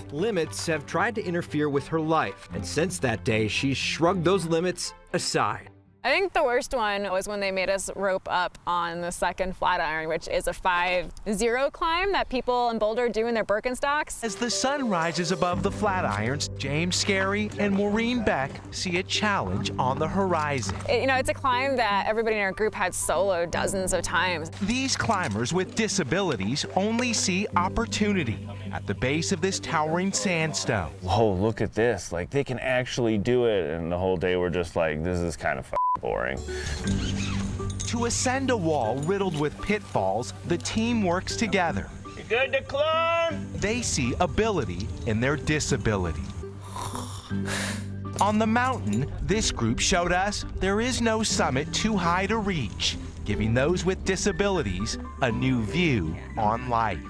limits have tried to interfere with her life, and since that day, she's shrugged those limits aside. I think the worst one was when they made us rope up on the second Flatiron, which is a 5-0 climb that people in Boulder do in their Birkenstocks. As the sun rises above the Flatirons, James Scarry and Maureen Beck see a challenge on the horizon. It's a climb that everybody in our group had soloed dozens of times. These climbers with disabilities only see opportunity at the base of this towering sandstone. Whoa, look at this. Like, they can actually do it, and the whole day we're just like, this is kind of boring. To ascend a wall riddled with pitfalls, the team works together. You good to climb? They see ability in their disability. On the mountain, this group showed us there is no summit too high to reach, giving those with disabilities a new view on life.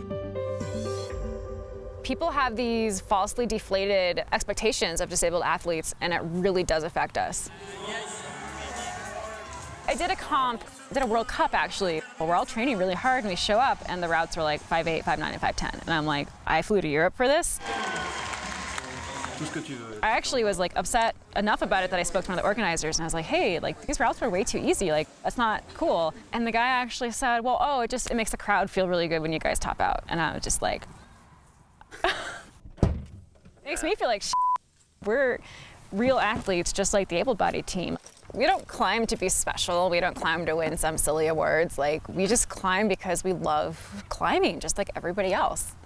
People have these falsely deflated expectations of disabled athletes, and it really does affect us. I did a World Cup actually. We're all training really hard and we show up and the routes were like 5'8", 5'9", and 5'10". And I'm like, I flew to Europe for this. I actually was like upset enough about it that I spoke to one of the organizers and I was like, hey, like these routes were way too easy. Like that's not cool. And the guy actually said, well, it makes the crowd feel really good when you guys top out. And I was just like, it makes me feel like we're real athletes just like the able-bodied team. We don't climb to be special. We don't climb to win some silly awards. Like, we just climb because we love climbing, just like everybody else.